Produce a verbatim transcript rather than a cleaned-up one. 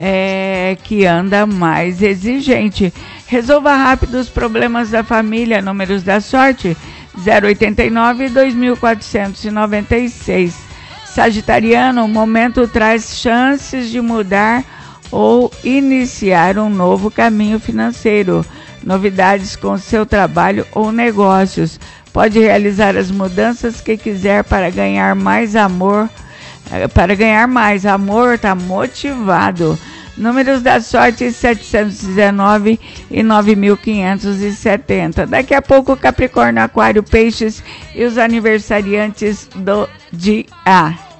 é, que anda mais exigente. Resolva rápido os problemas da família. Números da sorte: zero oitenta e nove, dois mil quatrocentos e noventa e seis. Sagitariano, o momento traz chances de mudar ou iniciar um novo caminho financeiro. Novidades com seu trabalho ou negócios. Pode realizar as mudanças que quiser para ganhar mais amor. Para ganhar mais amor, está motivado. Números da sorte: setecentos e dezenove e nove mil quinhentos e setenta. Daqui a pouco, Capricórnio, Aquário, Peixes e os aniversariantes do dia.